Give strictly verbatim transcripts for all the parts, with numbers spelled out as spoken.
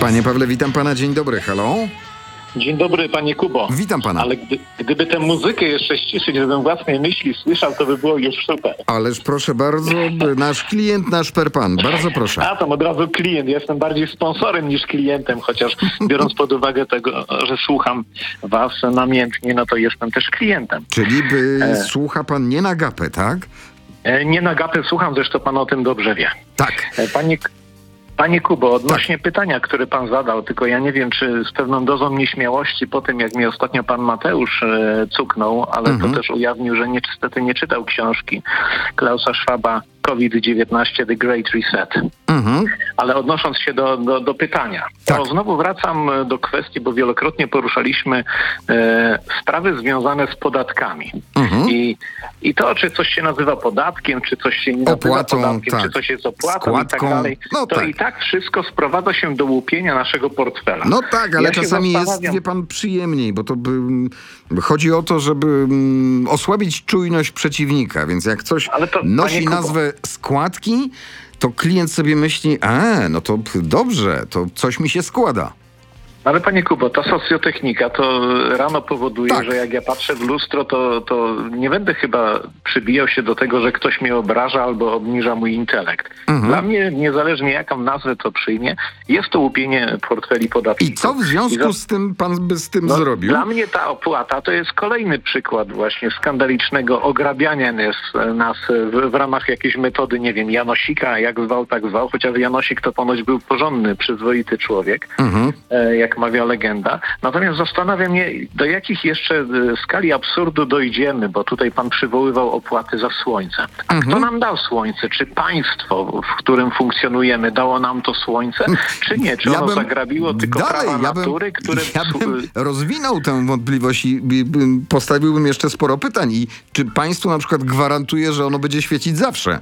Panie Pawle, witam pana, dzień dobry, halo? Dzień dobry, panie Kubo. Witam pana. Ale gdy, gdyby tę muzykę jeszcze ściszyć, żebym własnej myśli słyszał, to by było już super. Ależ proszę bardzo, nasz klient, nasz per pan, bardzo proszę. A, tam od razu klient. Ja jestem bardziej sponsorem niż klientem, chociaż biorąc pod uwagę tego, że słucham was namiętnie, no to jestem też klientem. Czyli by E. słucha pan nie na gapę, tak? E, Nie na gapę słucham, zresztą pan o tym dobrze wie. Tak. E, Panie, panie Kubo, odnośnie tak. pytania, które pan zadał, tylko ja nie wiem, czy z pewną dozą nieśmiałości po tym, jak mi ostatnio pan Mateusz e, cuknął, ale Mhm. to też ujawnił, że niestety nie czytał książki Klausa Schwaba COVID dziewiętnaście The Great Reset. Mhm. Ale odnosząc się do, do, do pytania, Tak. to znowu wracam do kwestii, bo wielokrotnie poruszaliśmy e, sprawy związane z podatkami. Mhm. I, I to, czy coś się nazywa podatkiem, czy coś się nie nazywa Opłatą, podatkiem, tak. czy coś jest opłatą Składką. i tak dalej, No to tak. i tak wszystko sprowadza się do łupienia naszego portfela. No tak, ale Ja się czasami jest, zastanawiam- wie pan, przyjemniej, bo to by, chodzi o to, żeby mm, osłabić czujność przeciwnika, więc jak coś Ale to, nosi panie Kubo, nazwę składki, to klient sobie myśli, a, no to p- dobrze, to coś mi się składa. Ale panie Kubo, ta socjotechnika to rano powoduje, Tak. że jak ja patrzę w lustro, to, to nie będę chyba przybijał się do tego, że ktoś mnie obraża albo obniża mój intelekt. Mhm. Dla mnie, niezależnie jaką nazwę to przyjmie, jest to łupienie portfeli podatników. I co w związku I za- z tym pan by z tym No, zrobił? Dla mnie ta opłata to jest kolejny przykład właśnie skandalicznego ograbiania nas, nas w, w ramach jakiejś metody, nie wiem, Janosika, jak zwał, tak zwał, chociaż Janosik to ponoć był porządny, przyzwoity człowiek, Mhm. e, jak mawia legenda. Natomiast zastanawia mnie, do jakich jeszcze e, skali absurdu dojdziemy, bo tutaj pan przywoływał opłaty za słońce. A Mhm. kto nam dał słońce? Czy państwo, w którym funkcjonujemy, dało nam to słońce, czy nie? Czy Ja ono bym- zagrabiło tylko dalej, prawa ja bym- natury, które... Ja bym rozwinął tę wątpliwość i, i, i postawiłbym jeszcze sporo pytań. I czy państwo na przykład gwarantuje, że ono będzie świecić zawsze?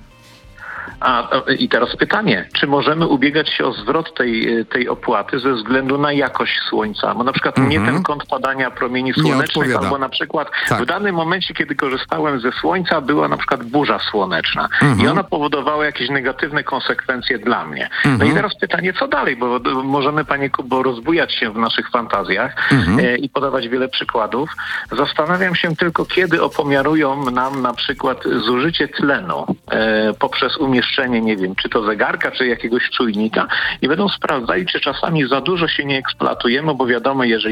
A i teraz pytanie, czy możemy ubiegać się o zwrot tej, tej opłaty ze względu na jakość słońca? Bo na przykład Mhm. mnie ten kąt padania promieni Nie słonecznych, odpowiada. albo na przykład Tak. w danym momencie, kiedy korzystałem ze słońca, była na przykład burza słoneczna Mhm. i ona powodowała jakieś negatywne konsekwencje dla mnie. No Mhm. i teraz pytanie, co dalej? Bo bo możemy, panie Kubo, rozbujać się w naszych fantazjach Mhm. e, i podawać wiele przykładów. Zastanawiam się tylko, kiedy opomiarują nam na przykład zużycie tlenu e, poprzez umieszczenie, nie wiem, czy to zegarka, czy jakiegoś czujnika i będą sprawdzali, czy czasami za dużo się nie eksploatujemy, bo wiadomo, jeżeli